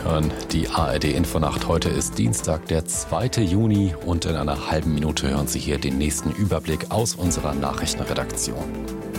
hören die ARD-Infonacht. Heute ist Dienstag, der 2. Juni und in einer halben Minute hören Sie hier den nächsten Überblick aus unserer Nachrichtenredaktion.